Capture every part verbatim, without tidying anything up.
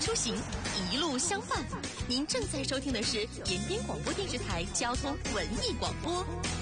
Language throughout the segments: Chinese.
出行，一路相伴。您正在收听的是延边广播电视台交通文艺广播。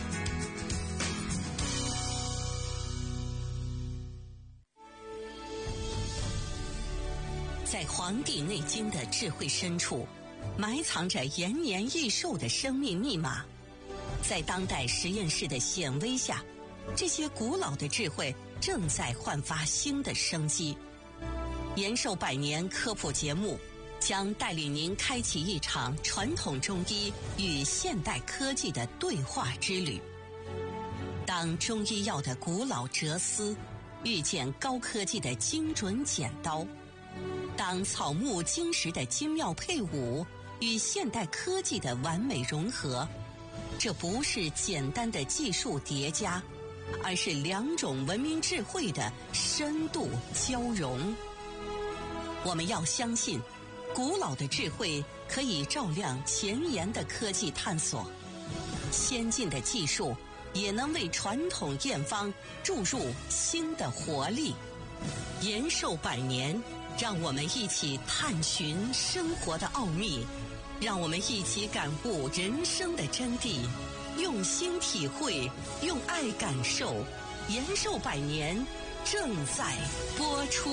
在《黄帝内经》的智慧深处，埋藏着延年益寿的生命密码。在当代实验室的显微下，这些古老的智慧正在焕发新的生机。延寿百年科普节目将带领您开启一场传统中医与现代科技的对话之旅。当中医药的古老哲思遇见高科技的精准剪刀，当草木金石的精妙配伍与现代科技的完美融合，这不是简单的技术叠加，而是两种文明智慧的深度交融。我们要相信，古老的智慧可以照亮前沿的科技探索，先进的技术也能为传统验方注入新的活力。延寿百年，让我们一起探寻生活的奥秘，让我们一起感悟人生的真谛，用心体会，用爱感受。延寿百年正在播出。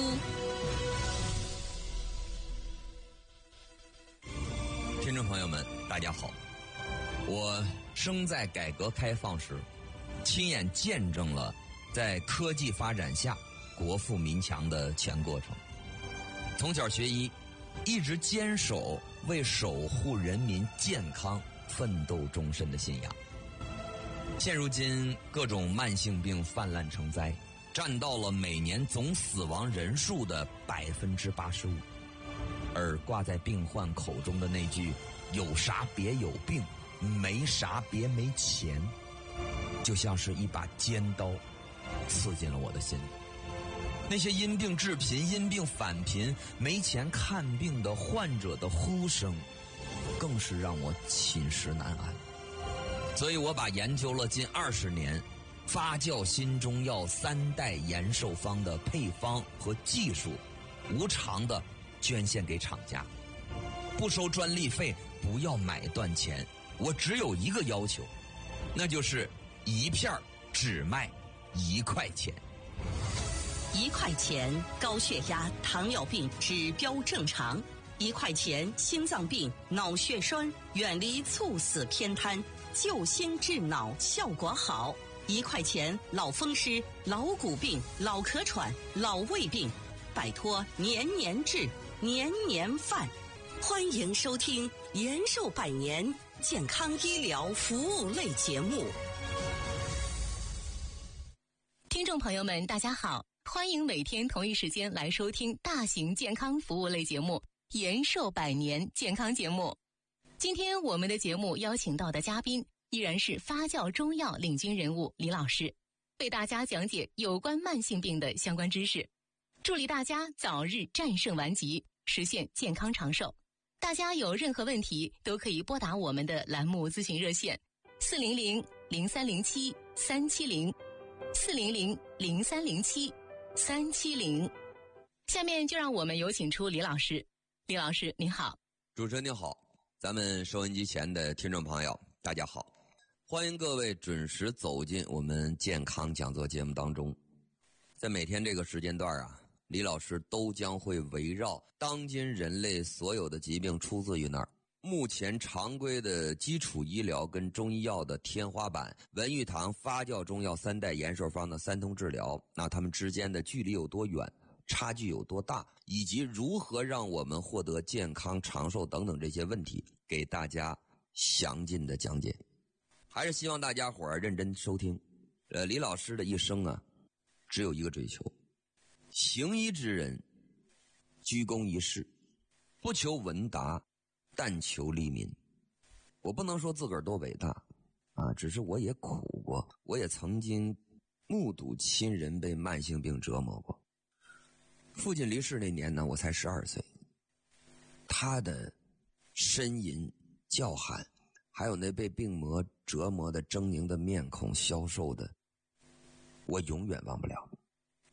听众朋友们，大家好，我生在改革开放时，亲眼见证了在科技发展下国富民强的全过程。从小学医，一直坚守为守护人民健康奋斗终身的信仰。现如今各种慢性病泛滥成灾，占到了每年总死亡人数的百分之八十五。而挂在病患口中的那句有啥别有病，没啥别没钱，就像是一把尖刀刺进了我的心里。那些因病致贫、因病返贫、没钱看病的患者的呼声，更是让我寝食难安。所以我把研究了近二十年发酵新中药三代延寿方的配方和技术，无偿的捐献给厂家，不收专利费，不要买断钱。我只有一个要求，那就是一片只卖一块钱。 一块钱高血压、糖尿病指标正常；一块钱心脏病、脑血栓远离猝死偏瘫，救心治脑效果好；一块钱老风湿、老骨病、老咳喘、老胃病，摆脱年年治、年年犯。欢迎收听延寿百年健康医疗服务类节目。听众朋友们，大家好，欢迎每天同一时间来收听大型健康服务类节目延寿百年健康节目。今天我们的节目邀请到的嘉宾依然是发酵中药领军人物李老师，为大家讲解有关慢性病的相关知识，助力大家早日战胜顽疾，实现健康长寿。大家有任何问题都可以拨打我们的栏目咨询热线四零零零三零七三七零四零零零三零七三七零。下面就让我们有请出李老师。李老师您好。 主持人您好，咱们收音机前的听众朋友大家好，欢迎各位准时走进我们健康讲座节目当中。在每天这个时间段啊，李老师都将会围绕当今人类所有的疾病出自于哪儿，目前常规的基础医疗跟中医药的天花板，文玉堂发酵中药三代延寿方的三通治疗，那它们之间的距离有多远，差距有多大，以及如何让我们获得健康长寿等等这些问题，给大家详尽的讲解。还是希望大家伙儿认真收听。呃，李老师的一生啊，只有一个追求，行医之人居功一事，不求闻达，但求利民。我不能说自个儿多伟大啊，只是我也苦过，我也曾经目睹亲人被慢性病折磨过。父亲离世那年呢，我才十二岁，他的呻吟叫喊，还有那被病魔折磨的狰狞的面孔，消瘦的，我永远忘不了。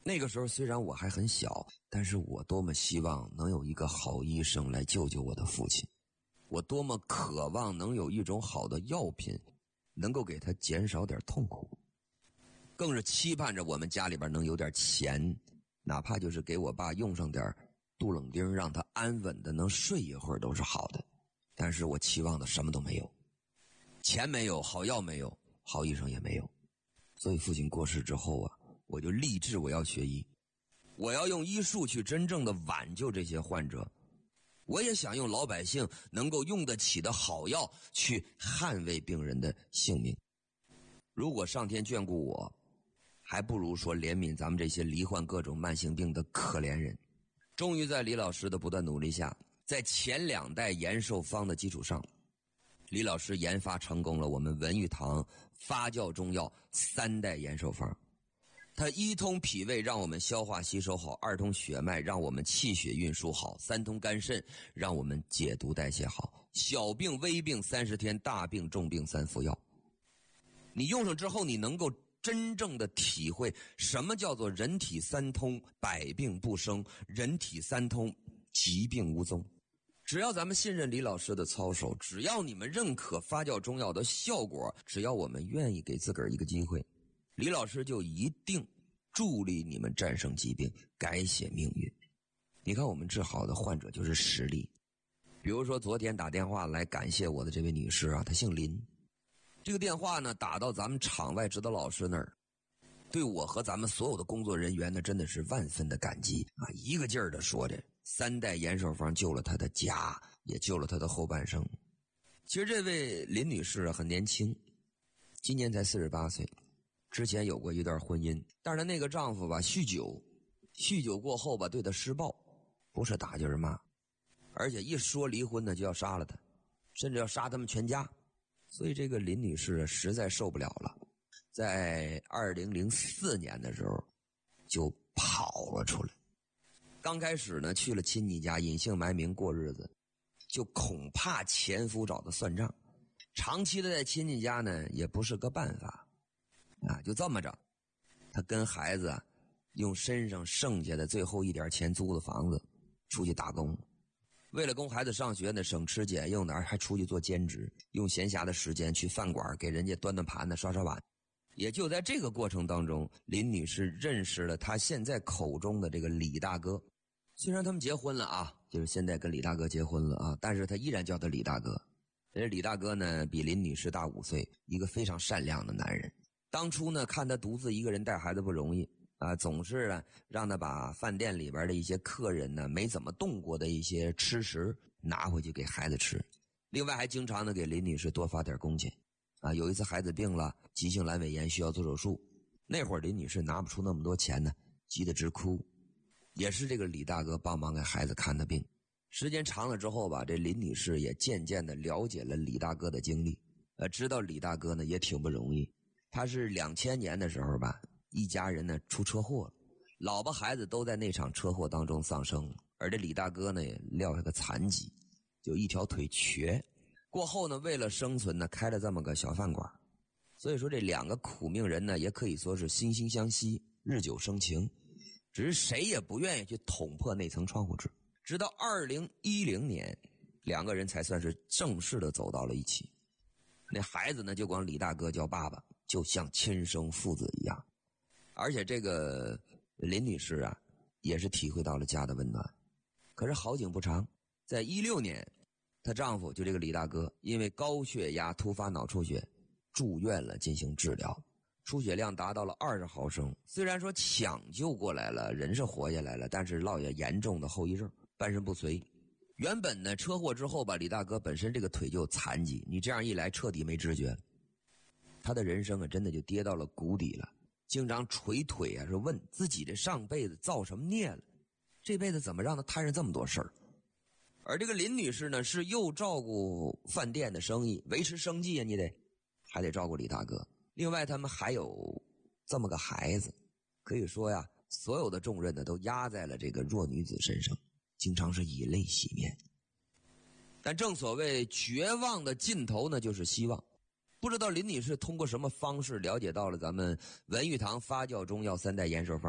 那个时候虽然我还很小，但是我多么希望能有一个好医生来救救我的父亲，我多么渴望能有一种好的药品能够给他减少点痛苦，更是期盼着我们家里边能有点钱，哪怕就是给我爸用上点杜冷丁，让他安稳的能睡一会儿都是好的。但是我期望的什么都没有，钱没有，好药没有，好医生也没有。所以父亲过世之后啊，我就立志我要学医，我要用医术去真正的挽救这些患者，我也想用老百姓能够用得起的好药去捍卫病人的性命。如果上天眷顾我，还不如说怜悯咱们这些罹患各种慢性病的可怜人。终于在李老师的不断努力下，在前两代延寿方的基础上，李老师研发成功了我们文玉堂发酵中药三代延寿方。它一通脾胃，让我们消化吸收好；二通血脉，让我们气血运输好；三通肝肾，让我们解毒代谢好。小病微病三十天，大病重病三服药。你用上之后，你能够真正的体会什么叫做人体三通，百病不生；人体三通，疾病无踪。只要咱们信任李老师的操守，只要你们认可发酵中药的效果，只要我们愿意给自个儿一个机会，李老师就一定助力你们战胜疾病，改写命运。你看我们治好的患者就是实例。比如说昨天打电话来感谢我的这位女士啊，她姓林。这个电话呢打到咱们场外指导老师那儿，对我和咱们所有的工作人员呢真的是万分的感激啊！一个劲儿的说着三代延寿方救了他的家，也救了他的后半生。其实这位林女士啊很年轻，今年才四十八岁，之前有过一段婚姻，但是她那个丈夫吧酗酒，酗酒过后吧对她施暴，不是打就是骂，而且一说离婚呢就要杀了她，甚至要杀他们全家。所以这个林女士实在受不了了，在二零零四年的时候就跑了出来。刚开始呢去了亲戚家隐姓埋名过日子，就恐怕前夫找她算账，长期的在亲戚家呢也不是个办法啊，就这么着她跟孩子啊用身上剩下的最后一点钱租的房子出去打工。为了供孩子上学呢，省吃俭用的，还出去做兼职，用闲暇的时间去饭馆给人家端端盘子刷刷碗。也就在这个过程当中，林女士认识了她现在口中的这个李大哥。虽然他们结婚了啊，就是现在跟李大哥结婚了啊，但是她依然叫他李大哥。这李大哥呢比林女士大五岁，一个非常善良的男人。当初呢看他独自一个人带孩子不容易啊，总是呢让他把饭店里边的一些客人呢没怎么动过的一些吃食拿回去给孩子吃，另外还经常呢给林女士多发点工钱啊。有一次孩子病了，急性阑尾炎需要做手术，那会儿林女士拿不出那么多钱呢，急得直哭，也是这个李大哥帮忙给孩子看的病。时间长了之后吧，这林女士也渐渐的了解了李大哥的经历，呃，知道李大哥呢也挺不容易。他是两千年的时候吧，一家人呢出车祸了，老婆孩子都在那场车祸当中丧生，而这李大哥呢也撂下个残疾，就一条腿瘸。过后呢为了生存呢开了这么个小饭馆。所以说这两个苦命人呢也可以说是惺惺相惜，日久生情，只是谁也不愿意去捅破那层窗户纸。直到二零一零年，两个人才算是正式的走到了一起。那孩子呢就管李大哥叫爸爸，就像亲生父子一样。而且这个林女士啊也是体会到了家的温暖。可是好景不长，在一六年她丈夫就这个李大哥因为高血压突发脑出血住院了进行治疗，出血量达到了二十毫升。虽然说抢救过来了，人是活下来了，但是落下严重的后遗症，半身不遂。原本呢车祸之后吧，李大哥本身这个腿就残疾，你这样一来彻底没知觉，他的人生啊真的就跌到了谷底了。经常捶腿啊，说问自己这上辈子造什么孽了，这辈子怎么让他摊上这么多事儿。而这个林女士呢是又照顾饭店的生意，维持生计啊，你得还得照顾李大哥。另外他们还有这么个孩子，可以说呀所有的重任呢都压在了这个弱女子身上，经常是以泪洗面。但正所谓绝望的尽头呢就是希望。不知道林女士通过什么方式了解到了咱们文玉堂发酵中药三代延寿方，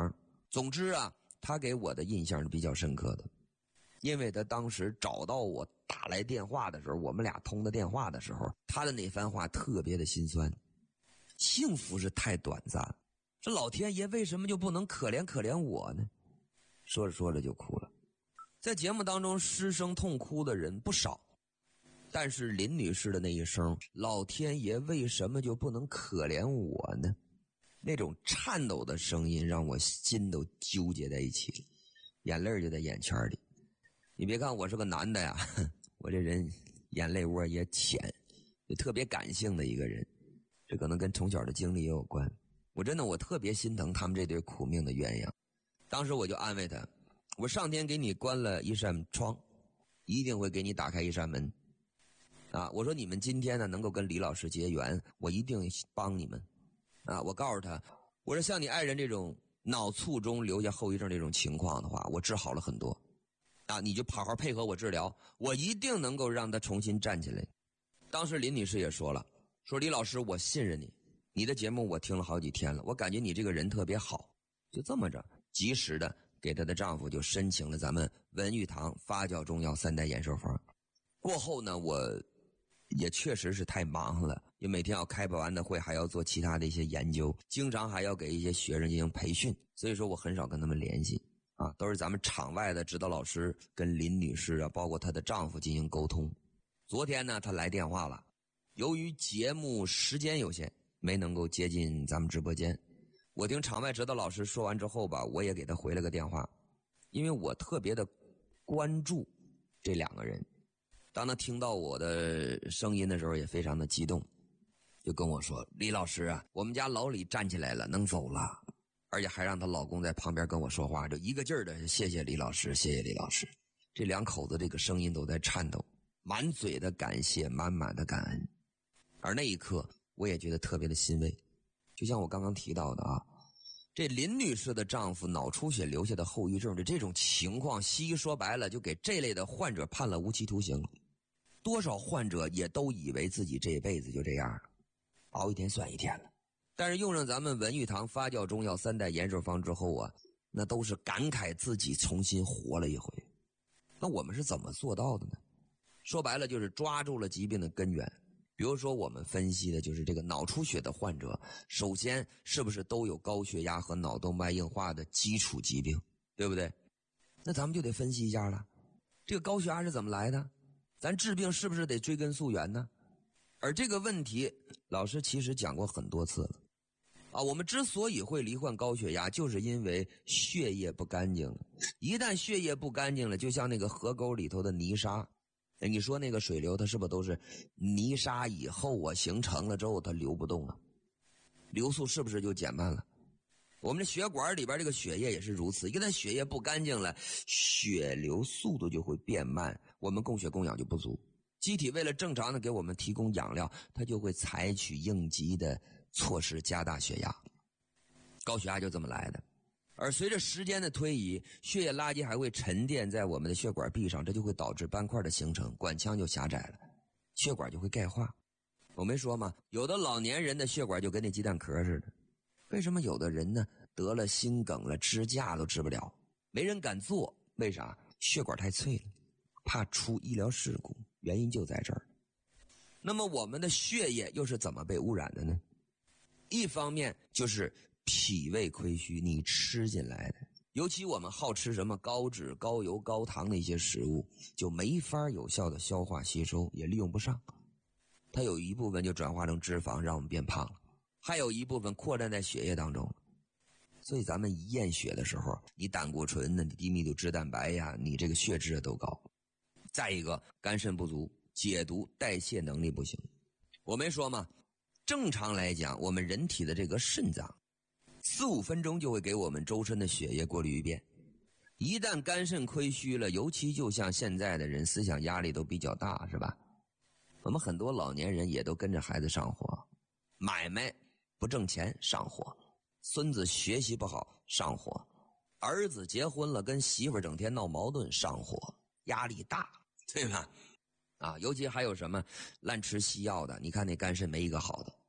总之啊，他给我的印象是比较深刻的，因为他当时找到我打来电话的时候，我们俩通的电话的时候，他的那番话特别的心酸。幸福是太短暂了，这老天爷为什么就不能可怜可怜我呢？说着说着就哭了。在节目当中失声痛哭的人不少，但是林女士的那一声老天爷为什么就不能可怜我呢，那种颤抖的声音让我心都纠结在一起了，眼泪就在眼圈里。你别看我是个男的呀，我这人眼泪窝也浅，也特别感性的一个人，这可能跟从小的经历也有关。我真的我特别心疼他们这对苦命的鸳鸯。当时我就安慰他，我上天给你关了一扇窗，一定会给你打开一扇门啊！我说你们今天呢能够跟李老师结缘，我一定帮你们啊！我告诉他，我说像你爱人这种脑卒中留下后遗症这种情况的话，我治好了很多啊！你就好好配合我治疗，我一定能够让他重新站起来。当时林女士也说了，说李老师我信任你，你的节目我听了好几天了，我感觉你这个人特别好。就这么着及时的给她的丈夫就申请了咱们文玉堂发酵中药三代延寿方。过后呢，我也确实是太忙了，也每天要开不完的会，还要做其他的一些研究，经常还要给一些学生进行培训，所以说我很少跟他们联系啊，都是咱们场外的指导老师跟林女士啊，包括她的丈夫进行沟通。昨天呢，她来电话了，由于节目时间有限，没能够接进咱们直播间。我听场外指导老师说完之后吧，我也给他回了个电话，因为我特别的关注这两个人。当他听到我的声音的时候也非常的激动，就跟我说，李老师啊，我们家老李站起来了，能走了，而且还让她老公在旁边跟我说话，就一个劲儿的谢谢李老师，谢谢李老师。这两口子这个声音都在颤抖，满嘴的感谢，满满的感恩。而那一刻我也觉得特别的欣慰，就像我刚刚提到的啊，这林女士的丈夫脑出血留下的后遗症的这种情况，西医说白了就给这类的患者判了无期徒刑。多少患者也都以为自己这辈子就这样了，熬一天算一天了。但是用上咱们文玉堂发酵中药三代延寿方之后啊，那都是感慨自己重新活了一回。那我们是怎么做到的呢？说白了就是抓住了疾病的根源。比如说我们分析的就是这个脑出血的患者，首先是不是都有高血压和脑动脉硬化的基础疾病，对不对？那咱们就得分析一下了，这个高血压是怎么来的，咱治病是不是得追根溯源呢？而这个问题老师其实讲过很多次了啊，我们之所以会罹患高血压，就是因为血液不干净了。一旦血液不干净了，就像那个河沟里头的泥沙，你说那个水流它是不是都是泥沙以后啊形成了之后它流不动了，流速是不是就减慢了？我们的血管里边这个血液也是如此，一旦血液不干净了，血流速度就会变慢，我们供血供氧就不足。机体为了正常的给我们提供养料，它就会采取应急的措施加大血压。高血压就这么来的。而随着时间的推移，血液垃圾还会沉淀在我们的血管壁上，这就会导致斑块的形成，管腔就狭窄了，血管就会钙化。我没说吗？有的老年人的血管就跟那鸡蛋壳似的。为什么有的人呢得了心梗了，支架都治不了，没人敢做？为啥？血管太脆了，怕出医疗事故，原因就在这儿。那么我们的血液又是怎么被污染的呢？一方面就是脾胃亏虚，你吃进来的，尤其我们好吃什么高脂高油高糖的一些食物，就没法有效的消化吸收，也利用不上，它有一部分就转化成脂肪让我们变胖了，还有一部分扩散在血液当中。所以咱们一验血的时候，你胆固醇呢，你低密度脂蛋白呀，你这个血脂都高。再一个，肝肾不足，解毒代谢能力不行。我没说吗？正常来讲，我们人体的这个肾脏四五分钟就会给我们周身的血液过滤一遍。一旦肝肾亏虚了，尤其就像现在的人思想压力都比较大，是吧？我们很多老年人也都跟着孩子上火，买卖不挣钱上火，孙子学习不好上火，儿子结婚了跟媳妇整天闹矛盾上火，压力大，对吧？啊，尤其还有什么滥吃西药的，你看那肝肾没一个好的。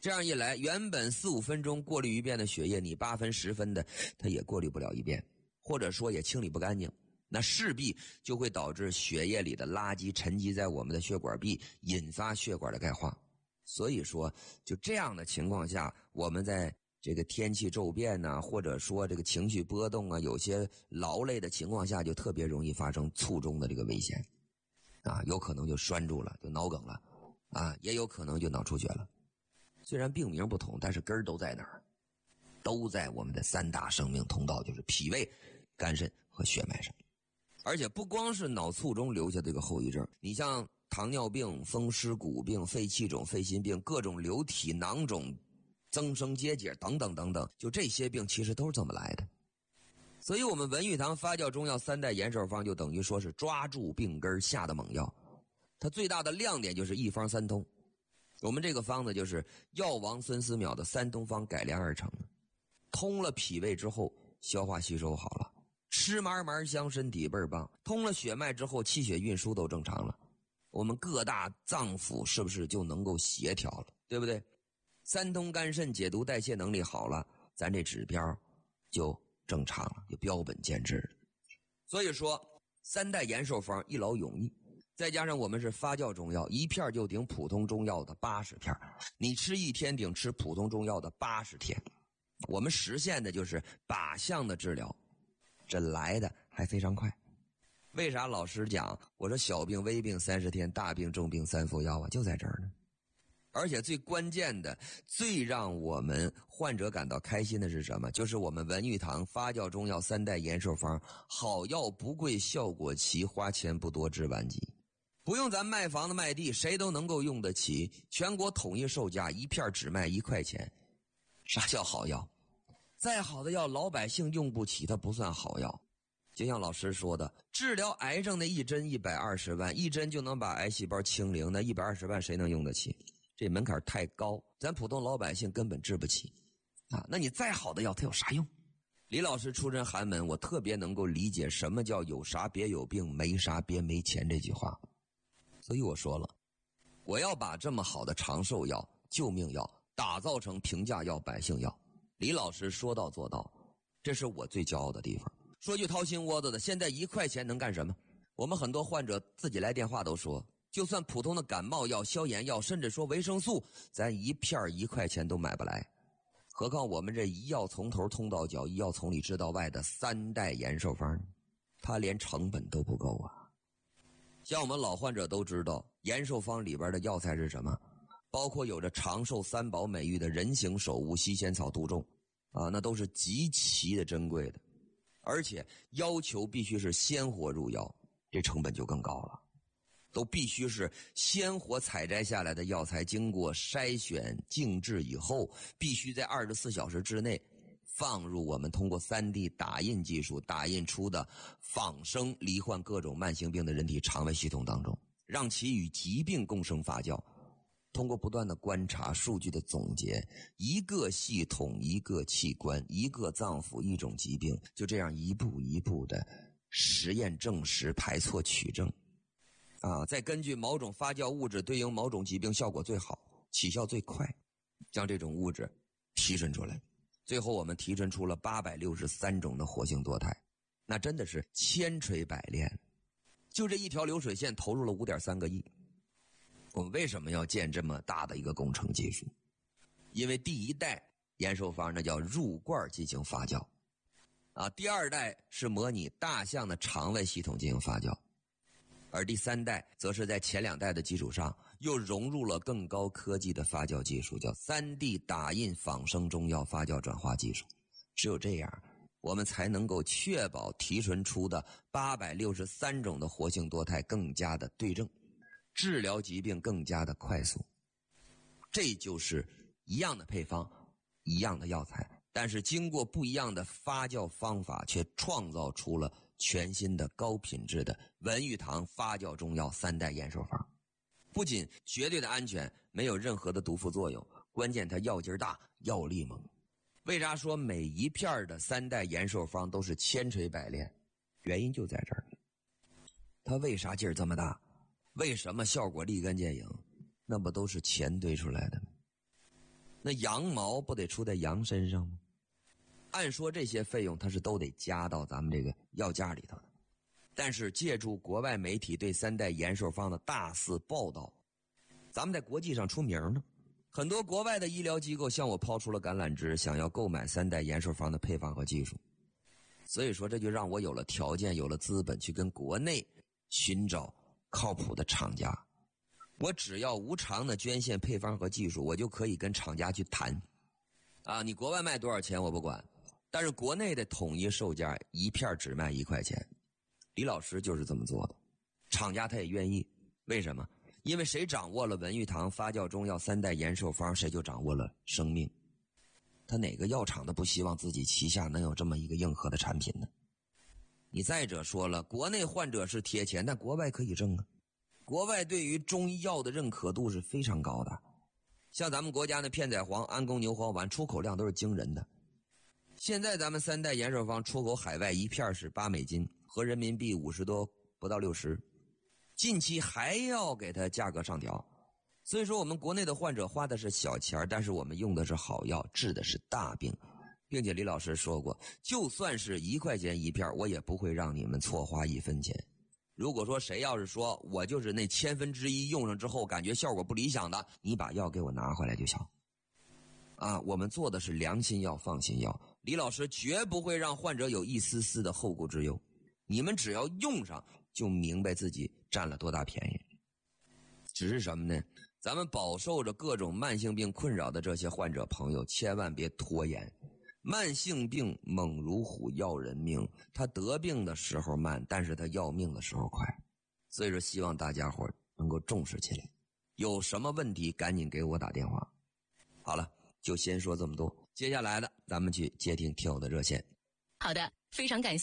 这样一来，原本四五分钟过滤一遍的血液，你八分十分的它也过滤不了一遍，或者说也清理不干净，那势必就会导致血液里的垃圾沉积在我们的血管壁，引发血管的钙化。所以说就这样的情况下，我们在这个天气骤变呐、啊，或者说这个情绪波动啊，有些劳累的情况下，就特别容易发生卒中的这个危险啊，有可能就拴住了，就脑梗了啊，也有可能就脑出血了。虽然病名不同，但是根儿都在哪儿？都在我们的三大生命通道，就是脾胃、肝肾和血脉上。而且不光是脑卒中留下这个后遗症，你像糖尿病、风湿骨病、肺气肿、肺心病、各种瘤体囊肿、增生结节等等等等，就这些病其实都是这么来的。所以我们文玉堂发酵中药三代延寿方就等于说是抓住病根下的猛药，它最大的亮点就是一方三通。我们这个方子就是药王孙思邈的三通方改良而成的，通了脾胃之后消化吸收好了，吃嘛嘛香，身体倍儿棒。通了血脉之后气血运输都正常了，我们各大脏腑是不是就能够协调了，对不对？三通肝肾解毒代谢能力好了，咱这指标就正常了，就标本兼治了。所以说三代延寿方一劳永逸，再加上我们是发酵中药，一片就顶普通中药的八十片，你吃一天顶吃普通中药的八十天。我们实现的就是靶向的治疗，这来的还非常快。为啥老师讲我说小病微病三十天，大病重病三服药啊？就在这儿呢。而且最关键的，最让我们患者感到开心的是什么？就是我们文玉堂发酵中药三代延寿方，好药不贵，效果齐，花钱不多，治晚疾。不用咱卖房子卖地，谁都能够用得起，全国统一售价，一片只卖一块钱。啥叫好药？再好的药老百姓用不起，它不算好药。就像老师说的，治疗癌症的一针一百二十万，一针就能把癌细胞清零，那一百二十万谁能用得起？这门槛太高，咱普通老百姓根本治不起啊！那你再好的药它有啥用？李老师出身寒门，我特别能够理解什么叫有啥别有病，没啥别没钱这句话。所以我说了，我要把这么好的长寿药、救命药打造成平价药、百姓药。李老师说到做到，这是我最骄傲的地方。说句掏心窝子的，现在一块钱能干什么？我们很多患者自己来电话都说，就算普通的感冒药、消炎药，甚至说维生素，咱一片一块钱都买不来，何况我们这一药从头通到脚，一药从里治到外的三代延寿方，它连成本都不够啊。像我们老患者都知道，延寿方里边的药材是什么？包括有着长寿三宝美誉的人形首乌、西仙草、杜仲啊，那都是极其的珍贵的，而且要求必须是鲜活入药，这成本就更高了。都必须是鲜活采摘下来的药材，经过筛选静置以后，必须在二十四小时之内放入我们通过 三 D 打印技术打印出的仿生罹患各种慢性病的人体肠胃系统当中，让其与疾病共生发酵。通过不断的观察、数据的总结，一个系统、一个器官、一个脏腑、一种疾病，就这样一步一步的实验证实、排错取证啊，再根据某种发酵物质对应某种疾病效果最好、起效最快，将这种物质提纯出来。最后我们提纯出了八百六十三种的活性多肽，那真的是千锤百炼。就这一条流水线投入了 五点三个亿。我们为什么要建这么大的一个工程技术？因为第一代延寿方那叫入罐进行发酵啊，第二代是模拟大象的肠胃系统进行发酵，而第三代则是在前两代的基础上又融入了更高科技的发酵技术，叫 三 D 打印仿生中药发酵转化技术。只有这样，我们才能够确保提纯出的八百六十三种的活性多肽更加的对症，治疗疾病更加的快速。这就是一样的配方，一样的药材，但是经过不一样的发酵方法，却创造出了全新的高品质的文玉堂发酵中药三代延寿方。不仅绝对的安全，没有任何的毒副作用，关键它药劲大，药力猛。为啥说每一片的三代延寿方都是千锤百炼？原因就在这儿。它为啥劲儿这么大？为什么效果立竿见影？那不都是钱堆出来的吗？ 那羊毛不得出在羊身上吗？按说这些费用它是都得加到咱们这个药价里头的。但是借助国外媒体对三代延寿方的大肆报道，咱们在国际上出名呢。很多国外的医疗机构向我抛出了橄榄枝，想要购买三代延寿方的配方和技术。所以说这就让我有了条件，有了资本去跟国内寻找靠谱的厂家。我只要无偿的捐献配方和技术，我就可以跟厂家去谈。啊，你国外卖多少钱我不管，但是国内的统一售价一片只卖一块钱。李老师就是这么做的，厂家他也愿意。为什么？因为谁掌握了文玉堂发酵中药三代延寿方，谁就掌握了生命。他哪个药厂都不希望自己旗下能有这么一个硬核的产品呢？你再者说了，国内患者是贴钱，但国外可以挣啊。国外对于中医药的认可度是非常高的，像咱们国家的片仔癀、安宫牛黄丸出口量都是惊人的。现在咱们三代延寿方出口海外一片是八美金，合人民币五十多不到六十，近期还要给它价格上调。所以说我们国内的患者花的是小钱，但是我们用的是好药，治的是大病。并且李老师说过，就算是一块钱一片，我也不会让你们错花一分钱。如果说谁要是说我就是那千分之一用上之后感觉效果不理想的，你把药给我拿回来就行。啊，我们做的是良心药、放心药，李老师绝不会让患者有一丝丝的后顾之忧。你们只要用上，就明白自己占了多大便宜。只是什么呢？咱们饱受着各种慢性病困扰的这些患者朋友，千万别拖延。慢性病猛如虎，要人命。他得病的时候慢，但是他要命的时候快。所以说希望大家伙能够重视起来。有什么问题赶紧给我打电话。好了，就先说这么多。接下来的咱们去接听听友的热线。 好的，非常感谢。